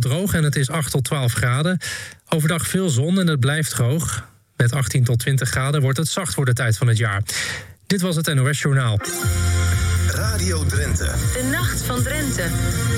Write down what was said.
droog en het is 8 tot 12 graden. Overdag veel zon en het blijft droog. Met 18 tot 20 graden wordt het zacht voor de tijd van het jaar. Dit was het NOS Journaal. Radio Drenthe. De Nacht van Drenthe.